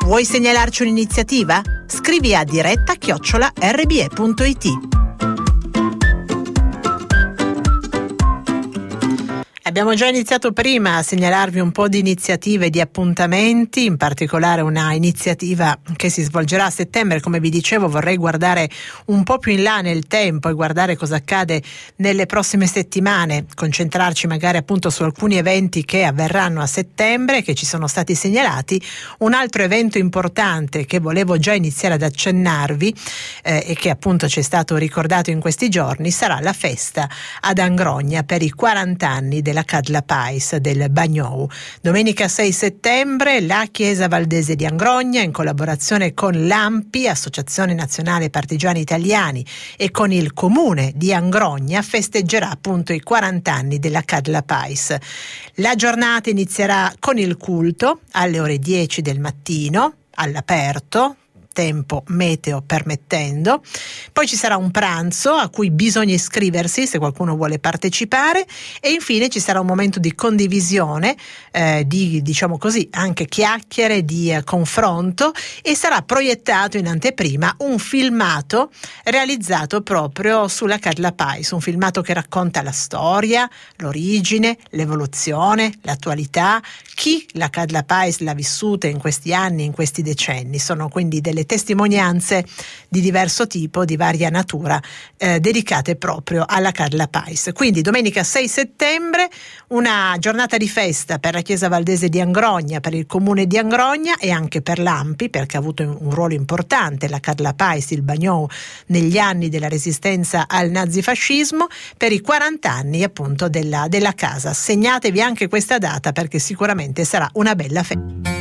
Vuoi segnalarci un'iniziativa? Scrivi a diretta@rbe.it. Abbiamo già iniziato prima a segnalarvi un po' di iniziative, di appuntamenti, in particolare una iniziativa che si svolgerà a settembre. Come vi dicevo, vorrei guardare un po' più in là nel tempo e guardare cosa accade nelle prossime settimane, concentrarci magari appunto su alcuni eventi che avverranno a settembre, che ci sono stati segnalati. Un altro evento importante che volevo già iniziare ad accennarvi e che appunto ci è stato ricordato in questi giorni sarà la festa ad Angrogna per i 40 anni della Cadla Pais del Bagnou. Domenica 6 settembre la Chiesa Valdese di Angrogna, in collaborazione con l'ANPI, Associazione Nazionale Partigiani Italiani, e con il Comune di Angrogna, festeggerà appunto i 40 anni della Cadla Pais. La giornata inizierà con il culto alle ore 10 del mattino, all'aperto, tempo meteo permettendo. Poi ci sarà un pranzo a cui bisogna iscriversi se qualcuno vuole partecipare, e infine ci sarà un momento di condivisione, di diciamo così anche chiacchiere, di confronto, e sarà proiettato in anteprima un filmato realizzato proprio sulla Cadla Pais, un filmato che racconta la storia, l'origine, l'evoluzione, l'attualità, chi la Cadla Pais l'ha vissuta in questi anni, in questi decenni. Sono quindi delle testimonianze di diverso tipo, di varia natura, dedicate proprio alla Cadla Pais. Quindi domenica 6 settembre una giornata di festa per la Chiesa Valdese di Angrogna, per il Comune di Angrogna e anche per l'ANPI, perché ha avuto un ruolo importante la Cadla Pais, il Bagnou, negli anni della resistenza al nazifascismo, per i 40 anni appunto della casa. Segnatevi anche questa data perché sicuramente sarà una bella festa.